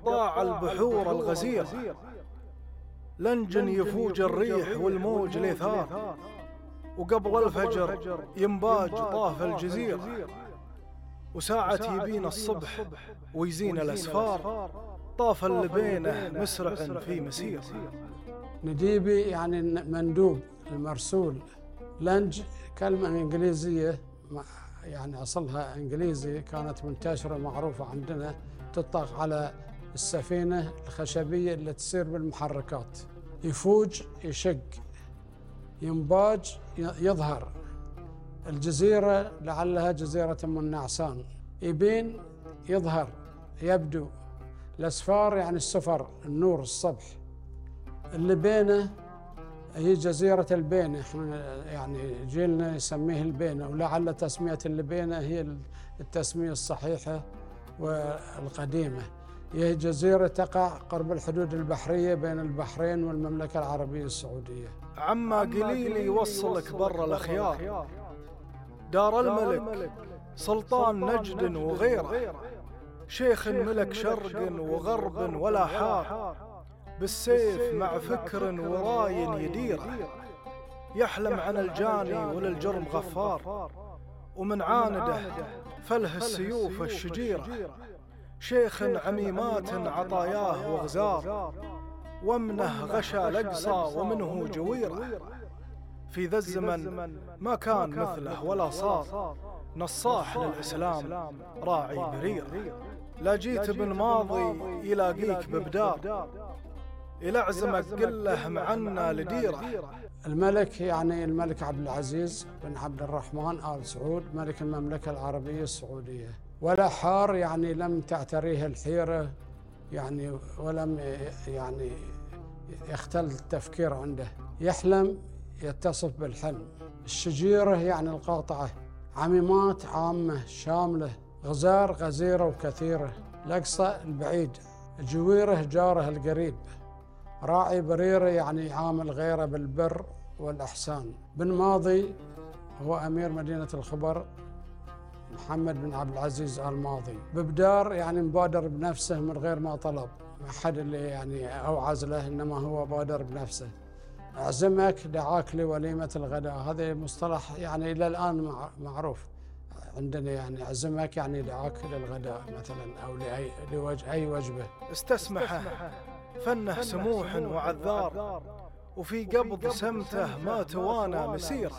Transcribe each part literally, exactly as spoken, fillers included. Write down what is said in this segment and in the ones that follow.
قطاع البحور الغزيرة، لنج يفوج الريح والموج ليثار، وقبل الفجر ينباج طاف الجزيرة، وساعة يبين الصبح ويزين الأسفار، طاف اللي بينه مسرع في مسير. نديبي يعني مندوب المرسول. لنج كلمة إنجليزية يعني أصلها إنجليزي، كانت منتشرة معروفة عندنا، تطلق على السفينة الخشبية اللي تسير بالمحركات. يفوج يشق، ينباج يظهر. الجزيرة لعلها جزيرة من نعسان. يبين يظهر يبدو. الأسفار يعني السفر، النور الصبح. اللي بينه هي جزيرة البينة، احنا يعني جيلنا يسميه البينة، ولعل تسمية اللي بينه هي التسمية الصحيحة والقديمة. هي جزيرة تقع قرب الحدود البحرية بين البحرين والمملكة العربية السعودية. عما قليل يوصلك برا الأخيار، دار الملك سلطان نجد وغيره، شيخ ملك شرق وغرب ولا حار، بالسيف مع فكر وراي يديره، يحلم عن الجاني وللجرم غفار، ومن عانده فله السيوف الشجيرة، شيخ عميمات عطاياه وغزار، ومنه غشا الأقصى ومنه جويرة، في ذا الزمن ما كان مثله ولا صار، نصاح للإسلام راعي بريرة، لا جيت بالماضي يلاقيك ببدار، إلى عزمك قله معنا لديره. الملك يعني الملك عبد العزيز بن عبد الرحمن آل سعود، ملك المملكة العربية السعودية. ولا حار يعني لم تعتريه الحيرة، يعني ولم يعني يختل التفكير عنده. يحلم يتصف بالحلم. الشجيرة يعني القاطعة. عميمات عامة شاملة. غزار غزيرة وكثيرة. الأقصى البعيد. جويره جاره القريب. راعي بريرة يعني عامل غيره بالبر والإحسان. بن ماضي هو أمير مدينة الخبر، محمد بن عبد العزيز آل ماضي. ببدار يعني مبادر بنفسه من غير ما طلب، ما حد اللي يعني أوعز له، إنما هو بادر بنفسه. أعزمك دعاك لوليمة الغداء، هذا مصطلح يعني إلى الآن معروف عندنا، يعني أعزمك يعني دعاك للغداء مثلا، أو لأي لوجه أي وجبة. استسمحه فنه سموح وعذار، وفي قبض سمته ما توانى مسيره،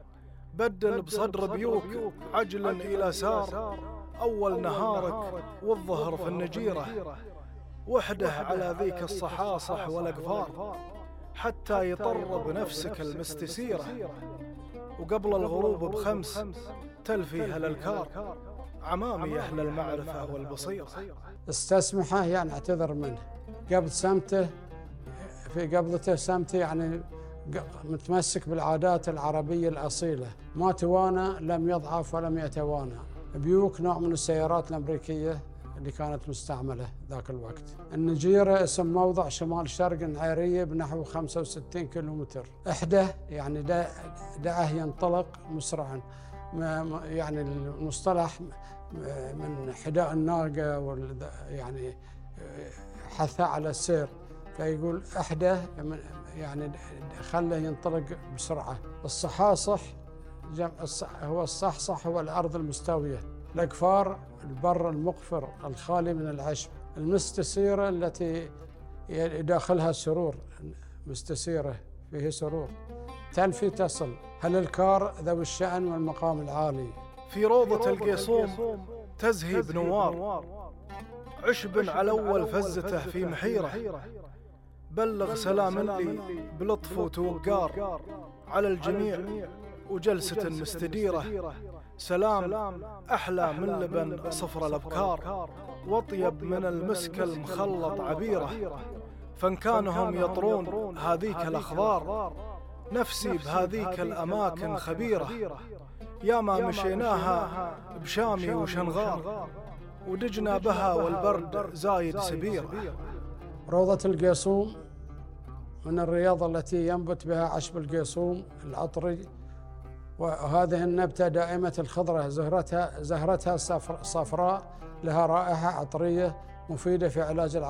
بدل بصدر بيوك عجل إلى سار، أول نهارك والظهر في النجيرة، وحده على ذيك الصحاصح والأقفار، حتى يطرب نفسك المستسيرة، وقبل الغروب بخمس تلفيها للكار، عمامي أهل المعرفة والبصيرة. استسمحه يعني اعتذر منه. قبض سمته، في قبضته سمته يعني متمسك بالعادات العربية الأصيلة، ما توانى لم يضعف ولم يتوانى. بيوك نوع من السيارات الأمريكية اللي كانت مستعملة ذاك الوقت. النجيرة اسم موضع شمال شرق العيرية بنحو خمسة وستين كيلومتر. إحدى يعني دعه ينطلق مسرعا، يعني المصطلح من حداء الناقة يعني حث على السير، فيقول إحدى يعني خله ينطلق بسرعة. الصحاصح هو الصحصح، هو الأرض المستوية. الأقفار البر المقفر الخالي من العشب. المستسيرة التي داخلها سرور، مستسيرة فيه سرور. تلفي تصل. هل الكار ذوي الشأن والمقام العالي. في روضة القيصوم تزهي بنوار، عشب على أول فزته في محيرة، بلغ سلام لي بلطف وتوقار على الجميع وجلسة مستديرة، سلام أحلى من لبن صفر الأبكار، واطيب من المسك المخلط عبيرة، فإن كانهم يطرون هذيك الأخضار، نفسي بهذيك الأماكن خبيرة، يا ما مشيناها بشامي وشنغار، ودجنا بها والبرد زايد سبيرة. روضة القيصوم من الرياض التي ينبت بها عشب القيصوم العطري، وهذه النبتة دائمة الخضرة، زهرتها زهرتها صفراء، لها رائحة عطرية مفيدة في علاج العطر.